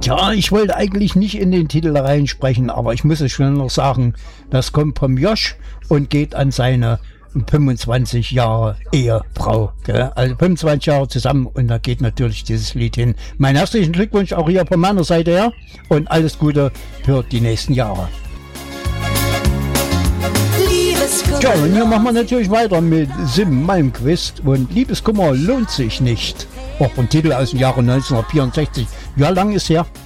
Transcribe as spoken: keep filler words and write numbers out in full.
Tja, ich wollte eigentlich nicht in den Titel reinsprechen, aber ich muss es schon noch sagen, das kommt vom Josh und geht an seine fünfundzwanzig Jahre Ehefrau. Gell? Also fünfundzwanzig Jahre zusammen und da geht natürlich dieses Lied hin. Mein herzlichen Glückwunsch auch hier von meiner Seite her und alles Gute für die nächsten Jahre. Ja, und hier machen wir natürlich weiter mit Sim Malmquist und Liebeskummer lohnt sich nicht. Auch ein Titel aus dem Jahre neunzehnhundertvierundsechzig. Ja, lang ist her.